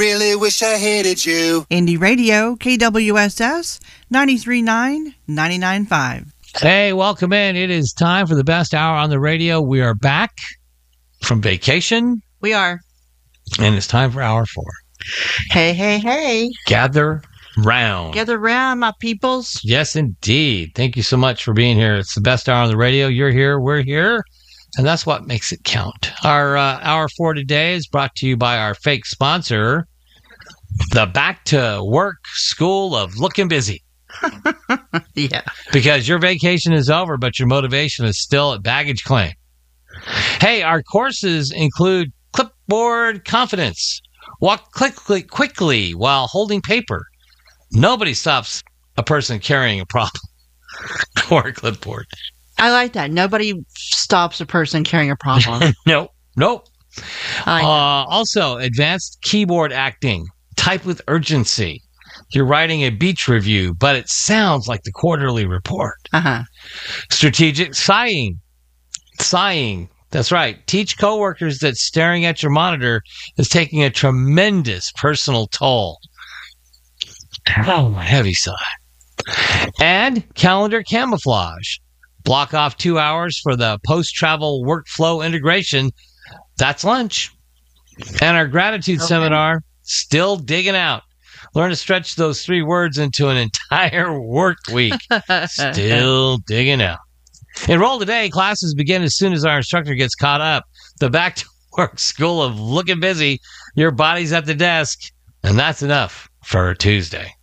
Really wish I hated you. Indie Radio, KWSS, 93.9, 99.5. Hey, welcome in. It is time for the best hour on the radio. We are back from vacation. We are. And it's time for hour 4. Hey, hey, hey. Gather round. Gather round, my peoples. Yes, indeed. Thank you so much for being here. It's the best hour on the radio. You're here. We're here. And that's what makes it count. Our hour 4 today is brought to you by our fake sponsor, the Back to Work School of Looking Busy. Yeah. Because your vacation is over, but your motivation is still at baggage claim. Hey, our courses include clipboard confidence. Walk quickly while holding paper. Nobody stops a person carrying a problem or a clipboard. I like that. Nobody stops a person carrying a problem. Nope. I like Also, advanced keyboard acting. Type with urgency. You're writing a beach review, but it sounds like the quarterly report. Uh-huh. Strategic sighing. That's right. Teach coworkers that staring at your monitor is taking a tremendous personal toll. Oh, heavy sigh. And calendar camouflage. Block off 2 hours for the post-travel workflow integration. That's lunch. And our gratitude seminar, Still Digging Out. Learn to stretch those 3 words into an entire work week. Still digging out. Enroll today. Classes begin as soon as our instructor gets caught up. The Back to Work School of Looking Busy. Your body's at the desk. And that's enough for a Tuesday.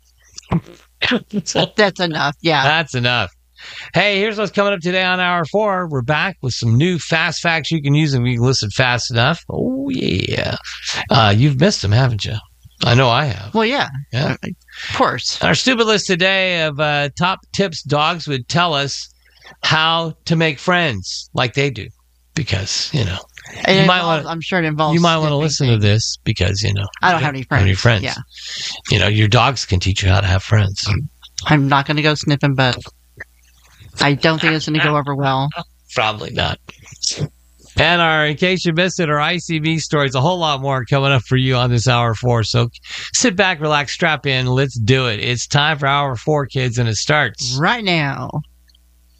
That's enough. Yeah. That's enough. Hey, here's what's coming up today on hour 4. We're back with some new fast facts you can use and we can listen fast enough. Oh, yeah. You've missed them, haven't you? I know I have. Well, yeah. Yeah. Of course. Our stupid list today of top tips dogs would tell us how to make friends like they do. Because, you might want. I'm sure it involves. You might want to listen to this because, I don't have any friends. Yeah. Your dogs can teach you how to have friends. I'm not going to go sniffing butts. I don't think it's going to go over well. Probably not. And in case you missed it, our ICB stories, a whole lot more coming up for you on this hour 4. So sit back, relax, strap in. Let's do it. It's time for hour 4, kids, and it starts right now.